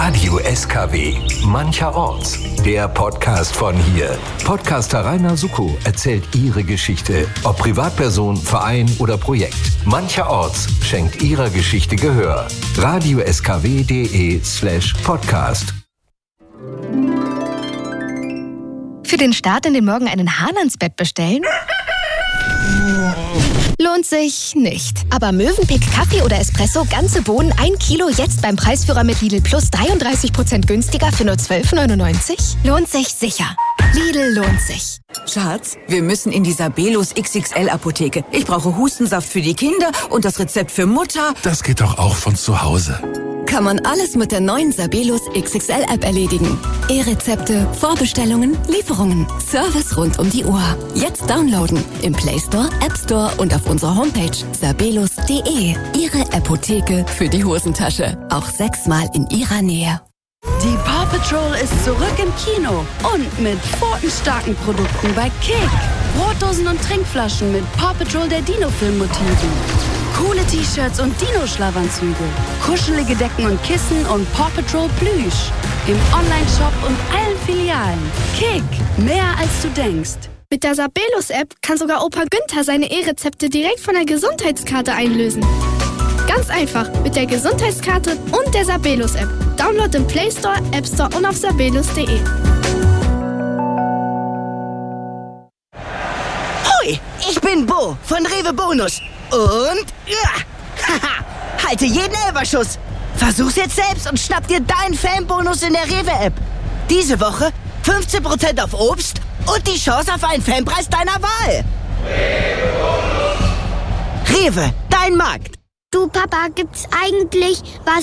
Radio SKW, mancherorts. Der Podcast von hier. Podcaster Rainer Suckow erzählt ihre Geschichte. Ob Privatperson, Verein oder Projekt. Mancherorts schenkt ihrer Geschichte Gehör. radioskw.de/podcast. Für den Start in den Morgen einen Hahn ans Bett bestellen? Lohnt sich nicht. Aber Mövenpick Kaffee oder Espresso, ganze Bohnen, 1 Kilo, jetzt beim Preisführer mit Lidl Plus 33% günstiger für nur 12,99? Lohnt sich sicher. Lidl lohnt sich. Schatz, wir müssen in die Sabelus XXL-Apotheke. Ich brauche Hustensaft für die Kinder und das Rezept für Mutter. Das geht doch auch von zu Hause. Kann man alles mit der neuen Sabelus XXL-App erledigen. E-Rezepte, Vorbestellungen, Lieferungen, Service rund um die Uhr. Jetzt downloaden im Play Store, App Store und auf unserer Homepage sabelus.de. Ihre Apotheke für die Hosentasche. Auch 6-mal in Ihrer Nähe. Die Paw Patrol ist zurück im Kino und mit pfotenstarken Produkten bei Kick. Brotdosen und Trinkflaschen mit Paw Patrol der Dino-Film-Motiven. Coole T-Shirts und Dino-Schlafanzüge. Kuschelige Decken und Kissen und Paw Patrol Plüsch. Im Online-Shop und allen Filialen. Kick, mehr als du denkst. Mit der Sabelus-App kann sogar Opa Günther seine E-Rezepte direkt von der Gesundheitskarte einlösen. Ganz einfach mit der Gesundheitskarte und der Sabelus-App. Download im Play Store, App Store und auf sabelus.de. Hoi, ich bin Bo von Rewe Bonus. Und halte jeden Elferschuss. Versuch's jetzt selbst und schnapp dir deinen Fanbonus in der Rewe-App. Diese Woche 15% auf Obst und die Chance auf einen Fanpreis deiner Wahl. Rewe, dein Markt. Du Papa, gibt's eigentlich was